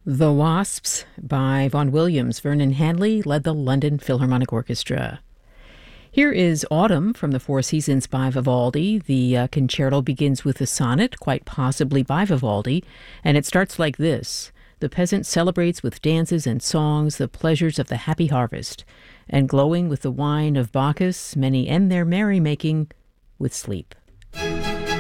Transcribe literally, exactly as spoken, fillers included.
The Wasps by Vaughan Williams. Vernon Handley led the London Philharmonic Orchestra. Here is Autumn from the Four Seasons by Vivaldi. The uh, concerto begins with a sonnet, quite possibly by Vivaldi, and it starts like this. The peasant celebrates with dances and songs the pleasures of the happy harvest, and glowing with the wine of Bacchus, many end their merrymaking with sleep.